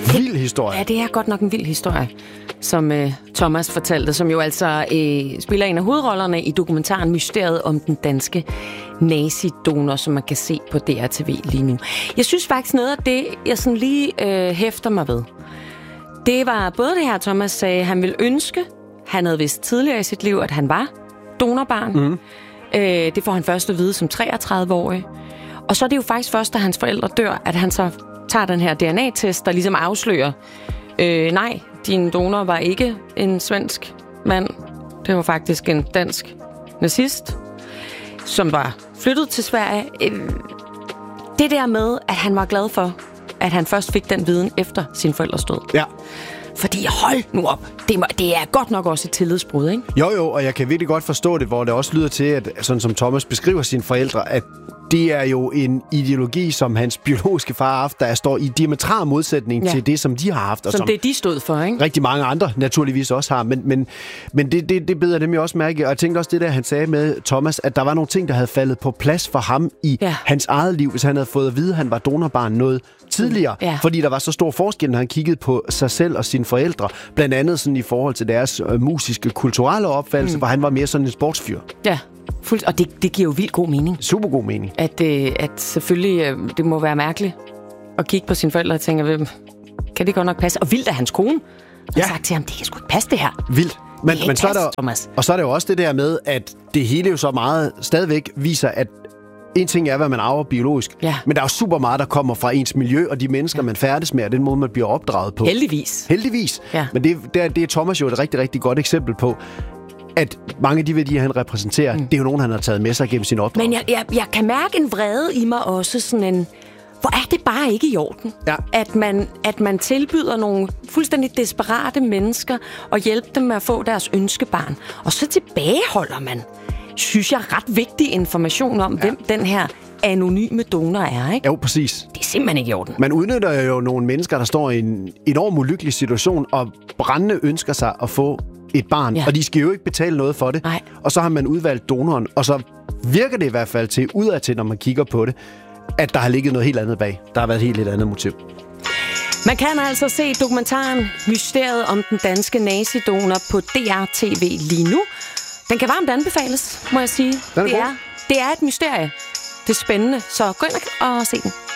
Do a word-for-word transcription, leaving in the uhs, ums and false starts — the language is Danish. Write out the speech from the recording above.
vild historie. Ja, det er godt nok en vild historie, som øh, Thomas fortalte, som jo altså øh, spiller en af hovedrollerne i dokumentaren Mysteriet om den danske nazidonor, som man kan se på D R T V lige nu. Jeg synes faktisk noget af det, jeg sådan lige øh, hæfter mig ved, det var både det her, Thomas sagde, han ville ønske, han havde vidst tidligere i sit liv, at han var donorbarn. Mm. Øh, det får han først at vide som treogtredive-årig. Og så er det jo faktisk først, da hans forældre dør, at han så tager den her D N A-test, der ligesom afslører, øh, nej, din donor var ikke en svensk mand. Det var faktisk en dansk nazist, som var flyttet til Sverige. Det der med, at han var glad for, at han først fik den viden efter sin forældres død. Ja. Fordi hold nu op, det, må, det er godt nok også et tillidsbrud, ikke? Jo, jo, og jeg kan virkelig godt forstå det, hvor det også lyder til, at sådan som Thomas beskriver sine forældre, at det er jo en ideologi, som hans biologiske far har haft, der står i diametral modsætning ja. til det, som de har haft. Og som, som det, de stod for, ikke? Rigtig mange andre naturligvis også har. Men, men, men det, det, det beder jeg nemlig også mærke. Og jeg tænkte også det der, han sagde med Thomas, at der var nogle ting, der havde faldet på plads for ham i ja. hans eget liv, hvis han havde fået at vide, at han var donorbarn noget tidligere. Ja. Fordi der var så stor forskel, når han kiggede på sig selv og sine forældre. Blandt andet sådan i forhold til deres øh, musiske, kulturelle opfattelse, mm. hvor han var mere sådan en sportsfyr. Ja. Fuldt, og det, det giver jo vildt god mening. Super god mening. At, øh, at selvfølgelig, øh, det må være mærkeligt at kigge på sine forældre og tænke, hvem, kan det godt nok passe? Og vildt af hans kone. Og ja. sagt til ham, det kan sgu ikke passe det her. Vildt. Men, men passe, så er der, Thomas. Og så er det jo også det der med, at det hele jo så meget stadigvæk viser, at en ting er, hvad man arver biologisk, ja. men der er jo super meget, der kommer fra ens miljø og de mennesker, ja. man færdes med, og den måde, man bliver opdraget på. Heldigvis. Heldigvis. Ja. Men det, det, er, det er Thomas jo et rigtig, rigtig godt eksempel på, at mange af de værdier, han repræsenterer, mm. det er jo nogen, han har taget med sig gennem sin opdragelse. Men jeg, jeg, jeg kan mærke en vrede i mig også, sådan en, hvor er det bare ikke i orden, ja. at, man, at man tilbyder nogle fuldstændig desperate mennesker og hjælpe dem med at få deres ønskebarn. Og så tilbageholder man, synes jeg, ret vigtig information om, ja. hvem den her anonyme donor er, ikke? Jo, præcis. Det er simpelthen ikke i orden. Man udnytter jo nogle mennesker, der står i en enorm ulykkelig situation og brændende ønsker sig at få et barn, ja. og de skal jo ikke betale noget for det. Nej. Og så har man udvalgt donoren, og så virker det i hvert fald til, udadtil, når man kigger på det, at der har ligget noget helt andet bag. Der har været et helt, helt andet motiv. Man kan altså se dokumentaren Mysteriet om den danske nazidonor på D R T V lige nu. Den kan varmt anbefales, må jeg sige. Den er det, er, det er et mysterie. Det er spændende, så gå ind og se den.